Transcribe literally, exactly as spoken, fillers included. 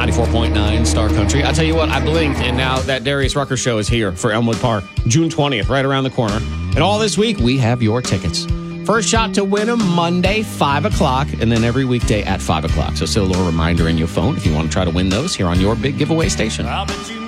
ninety-four point nine Star Country. I'll tell you what, I blinked, and now that Darius Rucker show is here for Elmwood Park, June twentieth, right around the corner. And all this week, we have your tickets. First shot to win them Monday, five o'clock, and then every weekday at five o'clock. So still a little reminder in your phone if you want to try to win those here on your big giveaway station.